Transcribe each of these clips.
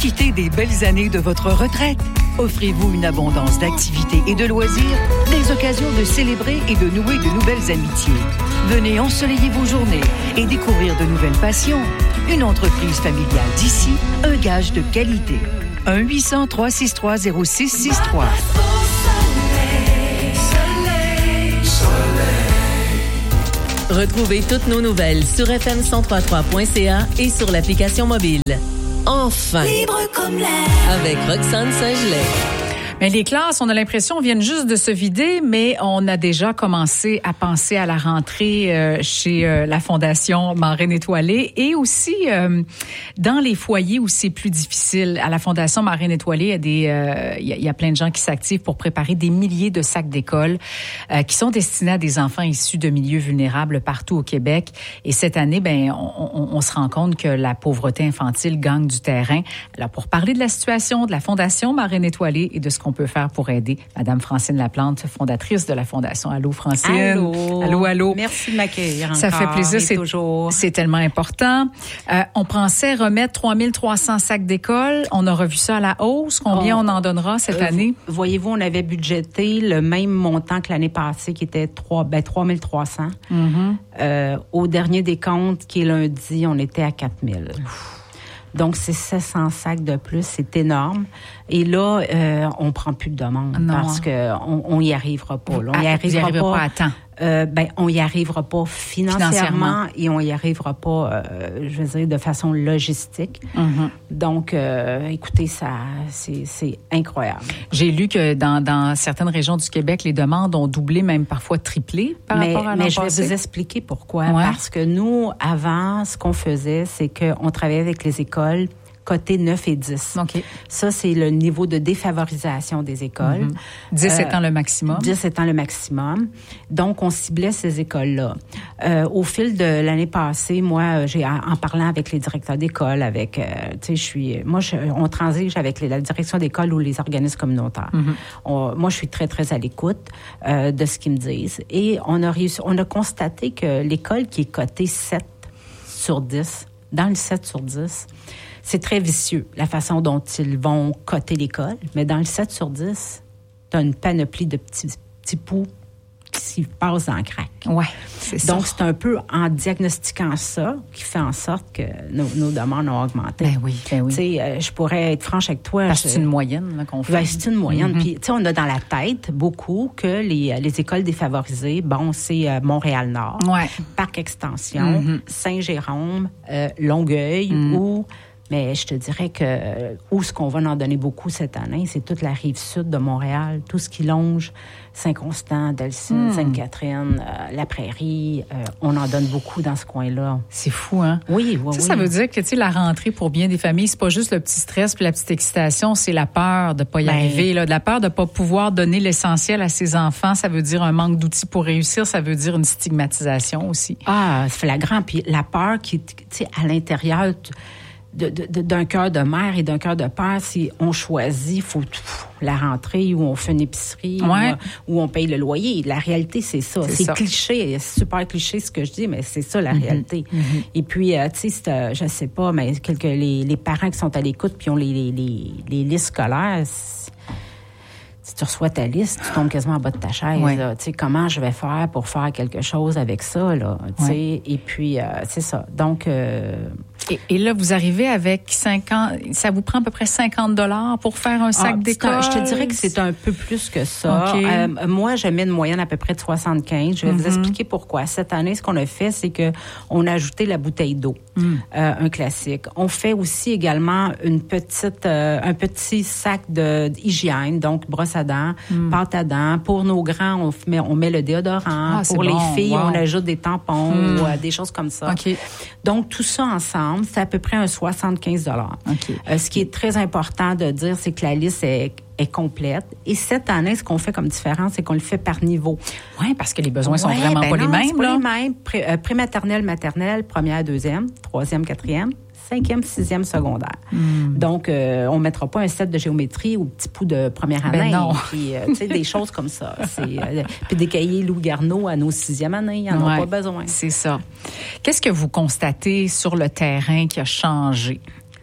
Profitez des belles années de votre retraite. Offrez-vous une abondance d'activités et de loisirs, des occasions de célébrer et de nouer de nouvelles amitiés. Venez ensoleiller vos journées et découvrir de nouvelles passions. Une entreprise familiale d'ici, un gage de qualité. 1-800-363-0663. Retrouvez toutes nos nouvelles sur fm1033.ca et sur l'application mobile. Enfin! Libre comme l'air! Avec Roxane Saint-Gelais. Mais les classes, on a l'impression, viennent juste de se vider, mais on a déjà commencé à penser à la rentrée chez la Fondation Marraine Étoilée et aussi dans les foyers où c'est plus difficile. À la Fondation Marraine Étoilée, il y a plein de gens qui s'activent pour préparer des milliers de sacs d'école qui sont destinés à des enfants issus de milieux vulnérables partout au Québec. Et cette année, on se rend compte que la pauvreté infantile gagne du terrain. Alors, pour parler de la situation de la Fondation Marraine Étoilée et de ce qu'on peut faire pour aider, Madame Francine Laplante, fondatrice de la Fondation. Allô, Francine. Allô. Allô. Merci de m'accueillir. Ça fait plaisir. C'est tellement important. On pensait remettre 3300 sacs d'école. On a revu ça à la hausse. Combien on en donnera cette année? Voyez-vous, on avait budgété le même montant que l'année passée, qui était 3300. Au dernier décompte, qui est lundi, on était à 4000. Donc, c'est 700 sacs de plus. C'est énorme. Et là, on prend plus de demandes parce que on y arrivera pas. Là. On y arrivera pas à temps. On y arrivera pas financièrement et on y arrivera pas, je veux dire, de façon logistique. Donc, écoutez, ça, c'est incroyable. J'ai lu que dans certaines régions du Québec, les demandes ont doublé, même parfois triplé par rapport à l'an passé. Mais je vais vous expliquer pourquoi. Ouais. Parce que nous, avant, ce qu'on faisait, c'est qu'on travaillait avec les écoles cotés 9 et 10. Okay. Ça, c'est le niveau de défavorisation des écoles. 10 étant le maximum. 10 étant le maximum. Donc, on ciblait ces écoles-là. Au fil de l'année passée, moi, en parlant avec les directeurs d'école, avec, on transige avec la direction d'école ou les organismes communautaires. Moi, je suis très, très à l'écoute de ce qu'ils me disent. Et on a constaté que l'école qui est cotée 7 sur 10, dans le 7 sur 10, c'est très vicieux, la façon dont ils vont coter l'école. Mais dans le 7 sur 10, tu as une panoplie de petits poux qui passent dans le crack. Oui, c'est ça. Donc, c'est un peu en diagnostiquant ça qui fait en sorte que nos demandes ont augmenté. Ben oui. Tu sais, je pourrais être franche avec toi. Parce que c'est une moyenne là, qu'on fait. Ben, c'est une moyenne. Puis, tu sais, on a dans la tête beaucoup que les écoles défavorisées, c'est Montréal-Nord, Parc Extension, Saint-Jérôme, Longueuil ou... Mais je te dirais que où ce qu'on va en donner beaucoup cette année, c'est toute la rive sud de Montréal, tout ce qui longe Saint-Constant, Delcine, Sainte-Catherine, la Prairie. On en donne beaucoup dans ce coin-là. C'est fou, hein? Oui. Ça veut dire que, tu sais, la rentrée pour bien des familles, c'est pas juste le petit stress puis la petite excitation, c'est la peur de pas y arriver, là, de la peur de pas pouvoir donner l'essentiel à ses enfants. Ça veut dire un manque d'outils pour réussir. Ça veut dire une stigmatisation aussi. Ah, c'est flagrant. Puis la peur qui, tu sais, à l'intérieur d'un cœur de mère et d'un cœur de père, si on choisit, faut la rentrée où on fait une épicerie, où on paye le loyer. La réalité, c'est ça. C'est cliché, c'est super cliché ce que je dis, mais c'est ça la réalité. Et puis, tu sais, je sais pas, mais les parents qui sont à l'écoute puis ont les listes scolaires, si tu reçois ta liste, tu tombes quasiment en bas de ta chaise. Tu sais, comment je vais faire pour faire quelque chose avec ça, là, tu sais. Et puis, c'est ça. Donc... Et là, vous arrivez avec 50... Ça vous prend à peu près $50 pour faire un sac d'école? Je te dirais que c'est un peu plus que ça. Okay. Moi, je mets une moyenne à peu près de 75. Je vais vous expliquer pourquoi. Cette année, ce qu'on a fait, c'est que on a ajouté la bouteille d'eau, un classique. On fait aussi également un petit sac d'hygiène, donc brosse à dents, pâte à dents. Pour nos grands, on met le déodorant. Pour les filles, on ajoute des tampons ou des choses comme ça. Okay. Donc, tout ça ensemble, c'est à peu près un 75 $. Okay. Ce qui est très important de dire, c'est que la liste est complète. Et cette année, ce qu'on fait comme différence, c'est qu'on le fait par niveau. Oui, parce que les besoins sont vraiment pas les mêmes. C'est pas les mêmes. Prématernelle, maternelle, première, deuxième, troisième, quatrième, 5e, 6e secondaire. Donc, on mettra pas un set de géométrie au petit pouls de première année. Non. Puis, tu sais, des choses comme ça. Puis des cahiers Lou Garneau à nos 6e années, ils n'en ont pas besoin. C'est ça. Qu'est-ce que vous constatez sur le terrain qui a changé?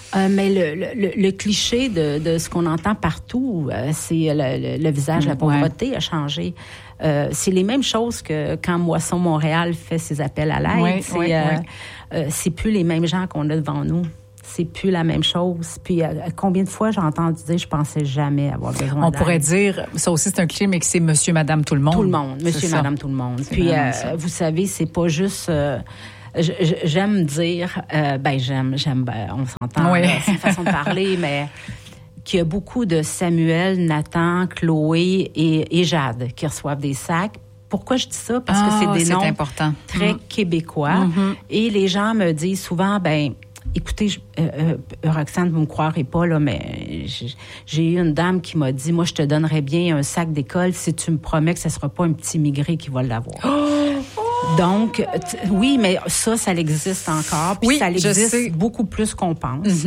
Mais le cliché de ce qu'on entend partout, c'est le visage de la pauvreté a changé. C'est les mêmes choses que quand Moisson Montréal fait ses appels à l'aide. C'est plus les mêmes gens qu'on a devant nous. C'est plus la même chose. Puis combien de fois j'ai entendu dire je pensais jamais avoir besoin d'aide. On pourrait dire, ça aussi c'est un cliché, mais que c'est monsieur, madame, tout le monde. Tout le monde, monsieur, madame, tout le monde. Puis vous savez, c'est pas juste... j'aime dire, j'aime, on s'entend, oui. C'est une façon de parler, mais qu'il y a beaucoup de Samuel, Nathan, Chloé et Jade qui reçoivent des sacs. Pourquoi je dis ça? Parce que c'est des noms important. Très québécois. Et les gens me disent souvent, écoutez, Roxane, vous me croirez pas, là, mais j'ai eu une dame qui m'a dit, moi, je te donnerais bien un sac d'école si tu me promets que ce sera pas un petit immigré qui va l'avoir. Donc, oui, mais ça existe encore. Puis ça existe beaucoup plus qu'on pense.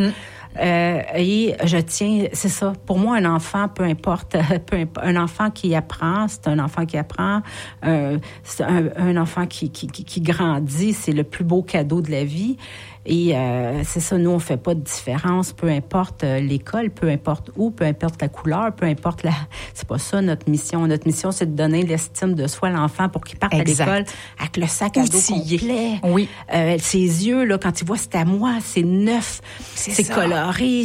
Et je tiens, c'est ça. Pour moi, un enfant, peu importe, un enfant qui apprend, c'est un enfant qui apprend. C'est un enfant qui grandit, c'est le plus beau cadeau de la vie. Et c'est ça, nous, on fait pas de différence, peu importe l'école, peu importe où, peu importe la couleur, peu importe c'est pas ça notre mission. Notre mission, c'est de donner l'estime de soi à l'enfant pour qu'il parte à l'école avec le sac à dos complet. Oui. Ses yeux, là, quand il voit c'est à moi, c'est neuf, c'est coloré,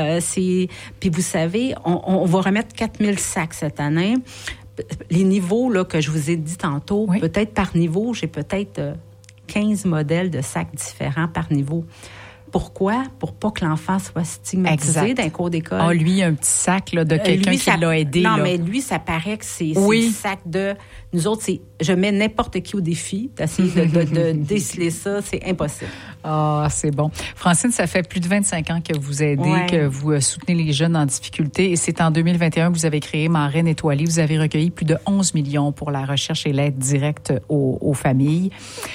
Puis vous savez, on va remettre 4000 sacs cette année. Les niveaux là que je vous ai dit tantôt, peut-être par niveau, j'ai peut-être 15 modèles de sacs différents par niveau. Pourquoi? Pour pas que l'enfant soit stigmatisé d'un cours d'école. Ah, lui, un petit sac là, de quelqu'un qui l'a aidé. Non, là. mais lui, ça paraît que c'est le sac de... Nous autres, je mets n'importe qui au défi d'essayer de déceler ça. C'est impossible. Ah, c'est bon. Francine, ça fait plus de 25 ans que vous aidez, que vous soutenez les jeunes en difficulté. Et c'est en 2021 que vous avez créé Marraine étoilée. Vous avez recueilli plus de 11 millions pour la recherche et l'aide directe aux familles.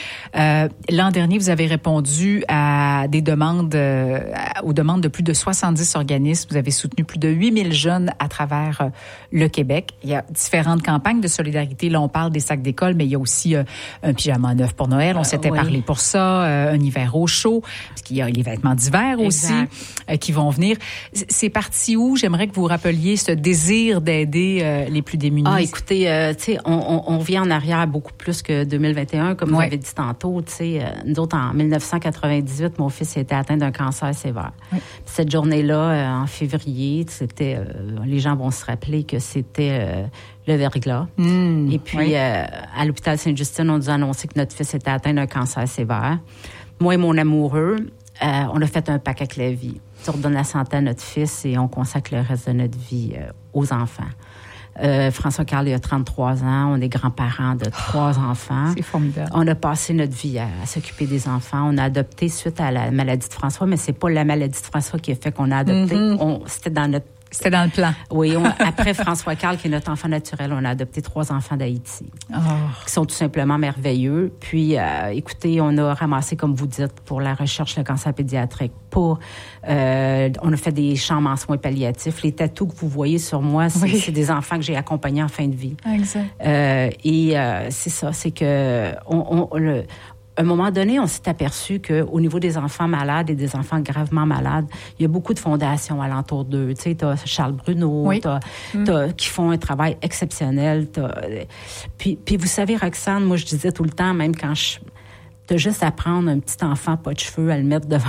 L'an dernier, vous avez répondu à des demandes, aux demandes de plus de 70 organismes. Vous avez soutenu plus de 8000 jeunes à travers le Québec. Il y a différentes campagnes de solidarité. Là, on parle des sacs d'école, mais il y a aussi un pyjama neuf pour Noël. On s'était parlé pour ça. Un hiver au chaud, parce qu'il y a les vêtements d'hiver aussi qui vont venir. C'est parti où? J'aimerais que vous rappeliez ce désir d'aider les plus démunis. Ah, écoutez, tu sais, on vient en arrière beaucoup plus que 2021, comme vous avez dit tantôt. Tu sais, nous autres, en 1998, mon fils a été atteint d'un cancer sévère. Cette journée-là, en février, c'était, les gens vont se rappeler que c'était le verglas. Et puis, à l'hôpital Sainte-Justine, on nous a annoncé que notre fils était atteint d'un cancer sévère. Moi et mon amoureux, on a fait un pacte avec la vie. On redonne la santé à notre fils et on consacre le reste de notre vie aux enfants. François Carl, il a 33 ans. On est grands-parents de 3 enfants. C'est formidable. On a passé notre vie à s'occuper des enfants. On a adopté suite à la maladie de François, mais c'est pas la maladie de François qui a fait qu'on a adopté. C'était dans le plan. Oui, après François Carl, qui est notre enfant naturel, on a adopté 3 enfants d'Haïti, qui sont tout simplement merveilleux. Puis, écoutez, on a ramassé, comme vous dites, pour la recherche le cancer pédiatrique. On a fait des chambres en soins palliatifs. Les tatous que vous voyez sur moi, c'est des enfants que j'ai accompagnés en fin de vie. Exact. C'est ça, c'est que à un moment donné, on s'est aperçu qu'au niveau des enfants malades et des enfants gravement malades, il y a beaucoup de fondations alentour d'eux. Tu sais, t'as Charles Bruno, qui font un travail exceptionnel. Puis vous savez, Roxane, moi, je disais tout le temps, même quand t'as juste à prendre un petit enfant pas de cheveux, à le mettre devant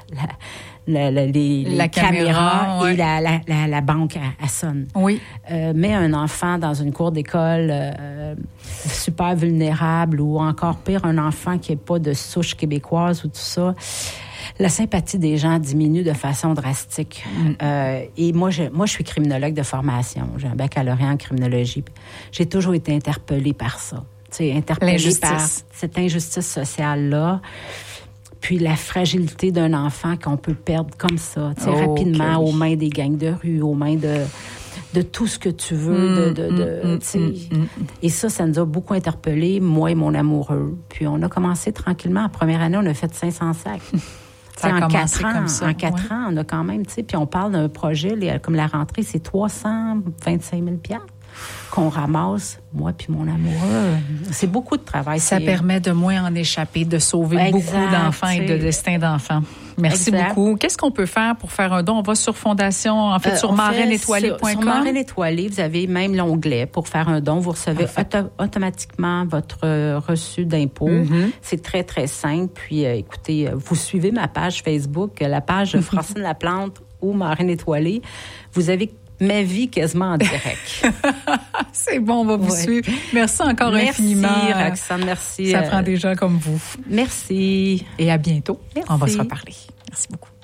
la caméra et la banque, elle sonne. Oui. Mets un enfant dans une cour d'école super vulnérable ou encore pire, un enfant qui n'a pas de souche québécoise ou tout ça. La sympathie des gens diminue de façon drastique. Et moi, je suis criminologue de formation. J'ai un baccalauréat en criminologie. J'ai toujours été interpellée par ça. Interpellée par cette injustice sociale-là. Puis la fragilité d'un enfant qu'on peut perdre comme ça, rapidement, aux mains des gangs de rue, aux mains de tout ce que tu veux. Et ça nous a beaucoup interpellés, moi et mon amoureux. Puis on a commencé tranquillement. En première année, on a fait 500 sacs. En 4 ans, on a quand même, puis on parle d'un projet, comme la rentrée, c'est 325 000 $. Qu'on ramasse, moi puis mon amoureux. C'est beaucoup de travail. Ça permet de moins en échapper, de sauver beaucoup d'enfants et de destins d'enfants. Merci exact. beaucoup. Qu'est-ce qu'on peut faire pour faire un don? On va sur Fondation, sur marraineétoilée.com. Sur Marraine Étoilée, vous avez même l'onglet pour faire un don. Vous recevez automatiquement votre reçu d'impôt. C'est très, très simple. Puis, écoutez, vous suivez ma page Facebook, la page Francine Laplante ou Marraine Étoilée. Vous avez ma vie quasiment en direct. C'est bon, on va vous suivre. Merci encore infiniment. Merci, Roxane. Merci. Ça prend des gens comme vous. Merci. Et à bientôt. Merci. On va se reparler. Merci beaucoup.